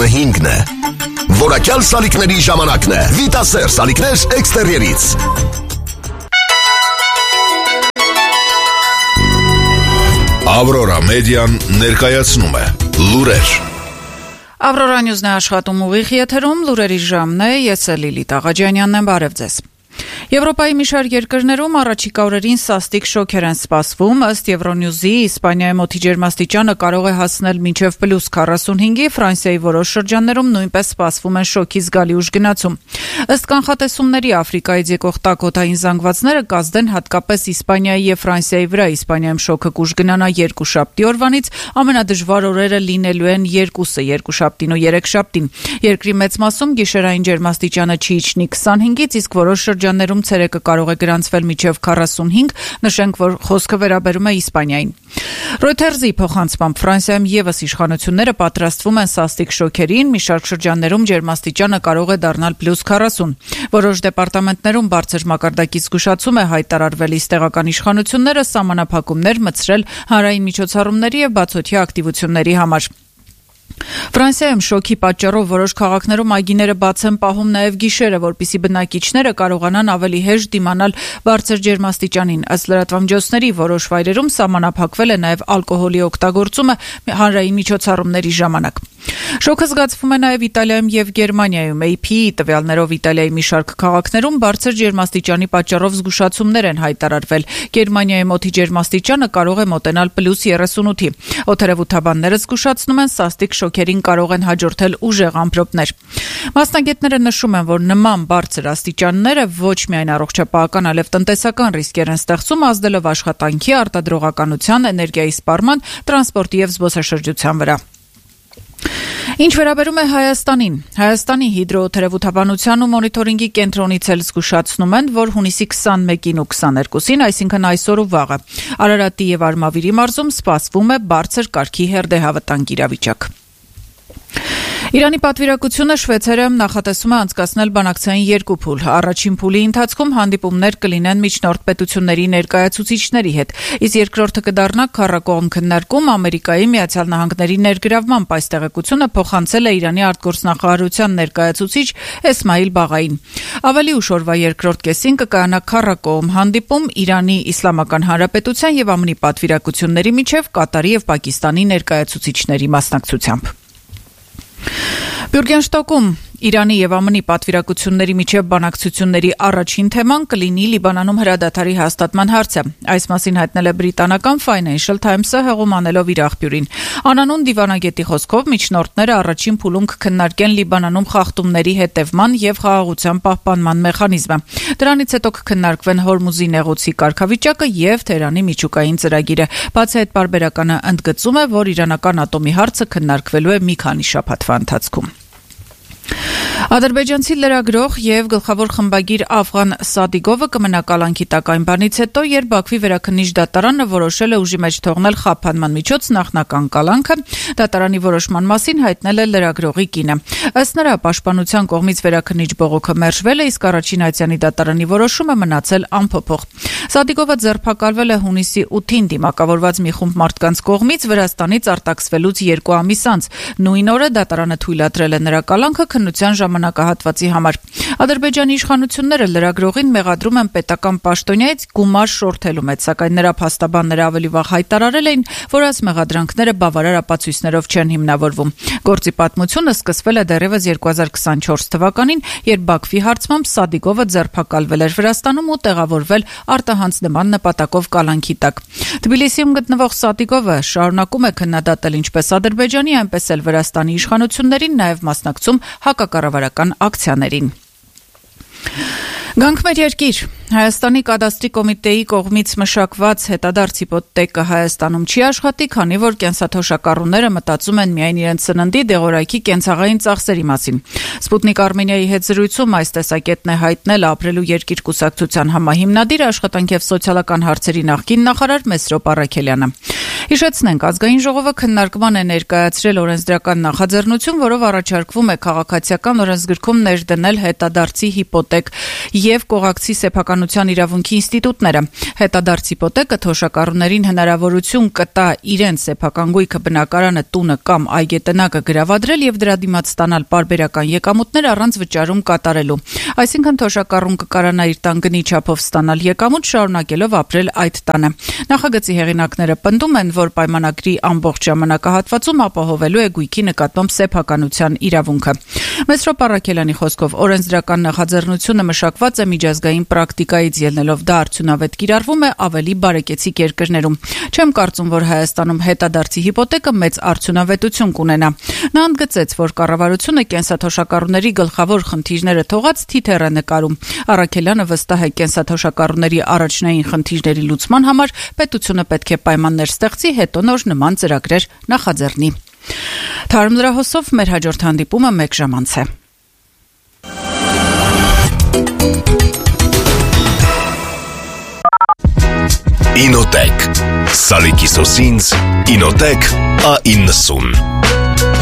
15-ն է։ Որակյալ սալիկների ժամանակն է։ Վիտասեր սալիկներ էքստերիերից։ Ավրորա մեդիան ներկայացնում է լուրեր։ Ավրորա նյուզն է աշխատում ուղիղ եթերում, լուրերի ժամն է, ես է Լիլիթ Աղաջանյանն եմ, բարև ձեզ։ Եվրոպայի մի շարք երկրներում առաջիկա օրերին սաստիկ շոքեր են սպասվում, ըստ Եվրոնյուզի, Իսպանիայում օդի ջերմաստիճանը կարող է հասնել մինչև +45-ի, Ֆրանսիայի որոշ շրջաններում նույնպես սպասվում են շոկի զգալի ուժգնացում։ Ըստ կանխատեսումների, Աֆրիկայից եկող տաք զանգվածները կազդեն հատկապես Իսպանիայի եւ Ֆրանսիայի վրա։ Իսպանիայում շոկը կուժգնանա երկուշաբթի օրվանից, ամենադժվար օրերը լինելու են երկուսը՝ երկուշաբթին ու երեքշաբթին։ Երկրի մեծ մասում գիշերային ջերմաստիճանը չի իջնի 25-ից, իսկ որոշ շրջաններում ցերեկը կարող է գրանցվել մինչև 45, նշենք, որ խոսքը վերաբերում է Իսպանիային։ Reuters-ի փոխանցմամբ Ֆրանսիայում եւս իշխանությունները պատրաստվում են սաստիկ շոքերին, մի շարք շրջաններում ջերմաստիճանը կարող է դառնալ +40։ Որոշ դեպարտամենտներում բարձր մակարդակի զգուշացում է հայտարարվել, իսկ տեղական իշխանությունները սահմանափակումներ մտցրել հանրային միջոցառումների եւ բացօթյա ակտիվությունների համար։ Ֆրանսիայում շոկի պատճառով որոշ քաղաքներում այգիները բաց են պահում նաև գիշերը, որպեսզի բնակիչները կարողանան ավելի հեշտ դիմանալ բարձր ջերմաստիճանին։ Ըստ լրատվամիջոցների, որոշ վայրերում սահմանափակվել է նաև ալկոհոլի օգտագործումը հանրային միջոցառումների ժամանակ։ Շոկը զգացվում է նաև Իտալիայում եւ Գերմանիայում։ AP-ի տվյալներով Իտալիայի մի շարք քաղաքներում բարձր ջերմաստիճանի պատճառով զգուշացումներ են հայտարարվել։ Գերմանիայում օդի ջերմաստիճանը կարող է մոտենալ +38-ի։ Օդերևութաբանները զգուշացնում են, սաստիկ շոքերին կարող են հաջորդել ուժեղ ամպրոպներ։ Մասնագետները նշում են, որ նման բարձր աստիճանները ոչ միայն առողջապահական, այլև տնտեսական ռիսկեր են ստեղծում, ազդելով աշխատանքի, արտադրողականության, էներգիայի սպառման, տրանսպորտի եւ զբոսաշրջության վրա։ Ինչ վերաբերում է Հայաստանին, Հայաստանի հիդրոօդերևութաբանության ու մոնիտորինգի կենտրոնից էլ զգուշացնում են, որ հունիսի 21-ին ու 22-ին, այսինքն այսօր ու վաղը, Արարատի եւ Արմավիրի մարզում սպասվում է բարձր կարգի հերթեհավտանգ իրավիճակ։ Իրանի պատվիրակությունը Շվեյցարիայում նախատեսում է անցկացնել բանակցային երկու փուլ։ Առաջին փուլի ընթացքում հանդիպումներ կլինեն միջնորդ պետությունների ներկայացուցիչների հետ, իսկ երկրորդը կդառնա քառակողմ քննարկում Ամերիկայի Միացյալ Նահանգների ներգրավմամբ։ Այս տեղեկությունը փոխանցել է Իրանի արտգործնախարարության ներկայացուցիչ Էսմայիլ Բաղային։ Ավելի ուշ օրվա երկրորդ կեսին կկայանա քառակողմ հանդիպում Իրանի Իսլամական Հանրապետության եւ ԱՄՆ պատվիրակությունների միջև Կատարի եւ Պակիստանի ներկայացուցիչների մասնակցությամբ։ Բյուրգենշտոկում Իրանի եւ ԱՄՆ պատվիրակությունների միջև բանակցությունների առաջին թեման կլինի Լիբանանում հրադադարի հաստատման հարցը։ Այս մասին հայտնել է բրիտանական Financial Times-ը, հեղումանելով իր աղբյուրին։ Անանուն դիվանագետի խոսքով միջնորդները առաջին փուլում կքննարկեն Լիբանանում խախտումների հետևման եւ խաղաղության պահպանման մեխանիզմը։ Դրանից հետո կքննարկվեն Հորմուզի նեղուցի կարգավիճակը եւ Թեհրանի միջուկային ծրագիրը։ Բացի այդ, պարբերականը ընդգծում է, որ իրանական ատոմի հարցը քննարկվելու է մի քանի շաբաթվա ընթացքում։ Ադրբեջանցի լրագրող եւ գլխավոր խմբագիր Աֆղան Սադիգովը կմնա կալանքի տակ այն բանից հետո, երբ Բաքվի վերաքննիչ դատարանը որոշել է ուժի մեջ թողնել խաբանման միջոց նախնական կալանքը, դատարանի որոշման մասին հայտնել է լրագրողի կինը։ Ըստ նրա, պաշտպանության կողմից վերաքննիչ բողոքը մերժվել է, իսկ առաջին այցյանի դատարանի որոշումը մնացել անփոփոխ։ Սադիգովը ձերբակալվել է հունիսի 8-ին դիմակավորված մի խումբ մարդկանց կողմից Վրաստանից արտաքսվելուց 2 ամիս անց։ Նույն օրը դատարանը թույլատրել է նրա կալանքը քննության ժամանակահատվածի համար։ Ադրբեջանի իշխանությունները լրագրողին մեղադրում են պետական պաշտոնյայից գումար շորթելու մեջ, սակայն նրա փաստաբանները ավելի վաղ հայտարարել էին, որ այս մեղադրանքները բավարար ապացույցներով չեն հիմնավորվում։ Գործի պատմությունը սկսվել է դեռևս 2024 թվականին, երբ Բաքվի հարցմամբ Սադիգովը ձերբակալվել էր Վրաստանում ու տեղավորվել արտահանձնման նպատակով կալանքի տակ։ Թբիլիսիում գտնվող Սադիգովը շարունակում է քննադատել ինչպես Ադրբեջանի, այնպես էլ Վրաստանի իշխանություններին, նաև մասնակցում հակակառավարական ակցիաներին։ Գանք մեր երկիր։ Հայաստանի կադաստրի կոմիտեի կողմից մշակված հետադարձ հիպոթեկը Հայաստանում չի աշխատի, քանի որ կենսաթոշակառուները մտածում են միայն իրենց սննդի, դեղորայքի, կենցաղային ծախսերի մասին։ Սպուտնիկ Արմենիայի հետ զրույցում այս տեսակետն է հայտնել Ապրելու երկիր կուսակցության համահիմնադիր, աշխատանք եւ սոցիալական հարցերի նախկին նախարար Մեսրոպ Առաքելյանը։ Հիշեցնենք, ազգային ժողովը քննարկման է ներկայացրել օրենսդրական նախաձեռնություն, որով առաջարկվում է քաղաքացիական օրենսգրքում ներդնել հետադարձի հիպոթեք եւ կողակցի սեփական սեփականության իրավունքի ինստիտուտները։ Հետադարձ հիպոթեկը թոշակառուներին հնարավորություն կտա իրենց սեփական գույքը, բնակարանը, տունը կամ այգետնակը գրավադրել եւ դրա դիմաց ստանալ պարբերական եկամուտներ առանց վճարում կատարելու։ Այսինքն թոշակառուն կկարանա իր տան գնի չափով ստանալ եկամուտ, շարունակելով ապրել այդ տանը։ Նախագծի հեղինակները պնդում են, որ պայմանագրի ամբողջ ժամանակահատվածում ապահովելու է գույքի նկատմամբ սեփականության իրավունքը։ Մեսրոպ Առաքելյանի խոսքով օրենսդրական նախաձեռնությունը մշակված է միջազգային պրակտիկայից ելնելով, դա արդյունավետ կիրառվում է ավելի բարեկեցիկ երկրներում։ Չեմ կարծում, որ Հայաստանում հետադարձի հիպոթեկը մեծ արդյունավետություն կունենա։ Նա ընդգծեց, որ կառավարությունը կենսաթոշակառուների գլխավոր խնդիրները թողած թիթեռ է նկարում։ Առաքելյանը վստահ է, կենսաթոշակառուների առաջնային խնդիրների լուծման համար պետությունը պետք է պայմաններ ստեղծի, հետո նոր նման ծրագրեր նախաձեռնի։ Թարմ լրահոսով մեր հաջորդ հանդիպումը 1 ժամ անց է։ Ինոտեք Սալիկի սոսինձ Ինոտեք A90